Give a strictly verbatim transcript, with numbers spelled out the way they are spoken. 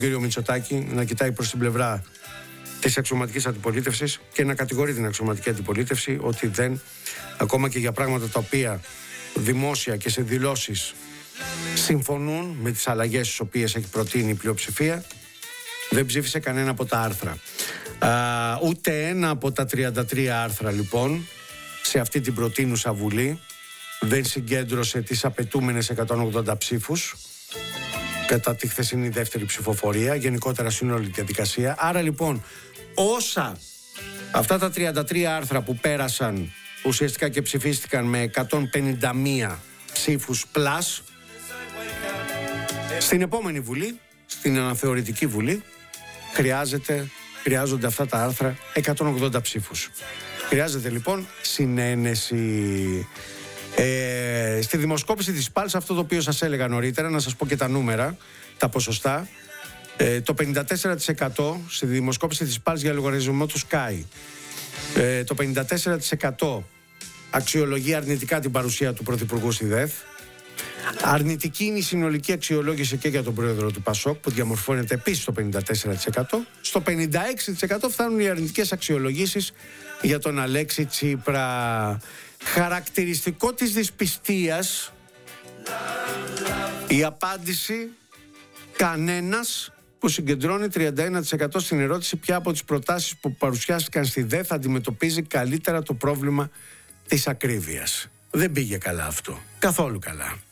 κύριο Μητσοτάκη να κοιτάει προς την πλευρά της αξιωματικής αντιπολίτευσης και να κατηγορεί την αξιωματική αντιπολίτευση ότι δεν, ακόμα και για πράγματα τα οποία δημόσια και σε δηλώσεις συμφωνούν με τις αλλαγές τις οποίες έχει προτείνει η πλειοψηφία, δεν ψήφισε κανένα από τα άρθρα. Α, ούτε ένα από τα τριάντα τρία άρθρα λοιπόν σε αυτή την προτείνουσα Βουλή δεν συγκέντρωσε τις απαιτούμενες εκατόν ογδόντα ψήφους κατά τη χθεσινή δεύτερη ψηφοφορία, γενικότερα σύνολη διαδικασία. Άρα λοιπόν όσα αυτά τα τριάντα τρία άρθρα που πέρασαν ουσιαστικά και ψηφίστηκαν με εκατόν πενήντα μία ψήφους πλάς, στην επόμενη Βουλή, στην αναθεωρητική Βουλή, χρειάζεται, χρειάζονται αυτά τα άρθρα εκατόν ογδόντα ψήφους. Χρειάζεται λοιπόν συνένεση. Ε, στη δημοσκόπηση της Πάλς, αυτό το οποίο σας έλεγα νωρίτερα, να σας πω και τα νούμερα, τα ποσοστά, ε, το πενήντα τέσσερα τοις εκατό στη δημοσκόπηση της Πάλς για λογαριασμό του Sky, ε, το πενήντα τέσσερα τοις εκατό αξιολογεί αρνητικά την παρουσία του Πρωθυπουργού στη ΔΕΘ. Αρνητική είναι η συνολική αξιολόγηση και για τον πρόεδρο του Πασόκ, που διαμορφώνεται επίσης στο πενήντα τέσσερα τοις εκατό. Στο πενήντα έξι τοις εκατό φτάνουν οι αρνητικές αξιολογήσεις για τον Αλέξη Τσίπρα. Χαρακτηριστικό της δυσπιστίας η απάντηση κανένας, που συγκεντρώνει τριάντα ένα τοις εκατό στην ερώτηση ποια από τις προτάσεις που παρουσιάστηκαν στη ΔΕΘ αντιμετωπίζει καλύτερα το πρόβλημα της ακρίβειας. Δεν πήγε καλά αυτό. Καθόλου καλά.